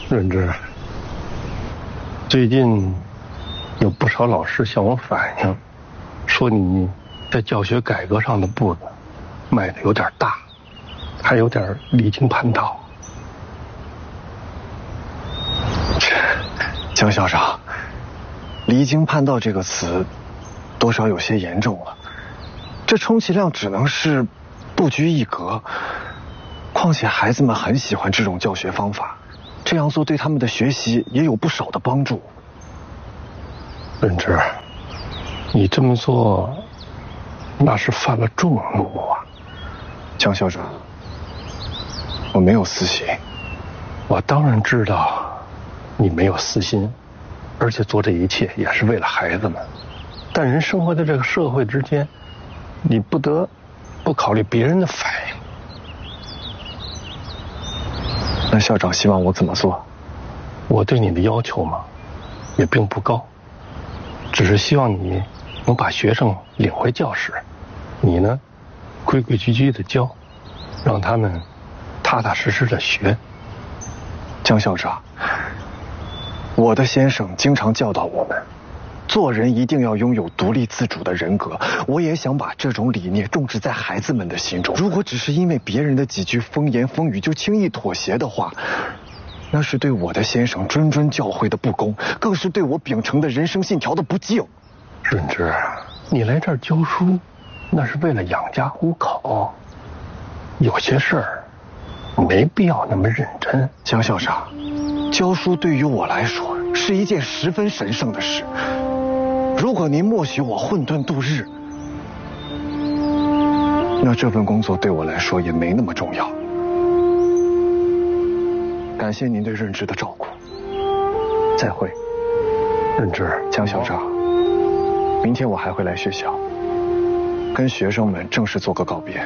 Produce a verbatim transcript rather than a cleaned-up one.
润之，最近有不少老师向我反映，说你在教学改革上的步子迈得有点大，还有点离经叛道。 江校长，离经叛道这个词多少有些严重了，这充其量只能是不拘一格。况且孩子们很喜欢这种教学方法，这样做对他们的学习也有不少的帮助。 润之，你这么做那是犯了众怒啊。 江校长，我没有私心。 我当然知道你没有私心，而且做这一切也是为了孩子们。但人生活在这个社会之间，你不得不考虑别人的反应。 那校长希望我怎么做？ 我对你的要求嘛，也并不高，只是希望你能把学生领回教室，你呢，规规矩矩的教，让他们踏踏实实的学。 江校长，我的先生经常教导我们，做人一定要拥有独立自主的人格。我也想把这种理念种植在孩子们的心中。如果只是因为别人的几句风言风语就轻易妥协的话，那是对我的先生谆谆教诲的不公，更是对我秉承的人生信条的不敬。 润之，你来这儿教书，那是为了养家糊口，有些事儿没必要那么认真。 江校长，教书对于我来说是一件十分神圣的事，如果您默许我混沌度日，那这份工作对我来说也没那么重要。感谢您对润之的照顾，再会。 润之， 江校长，明天我还会来学校，跟学生们正式做个告别。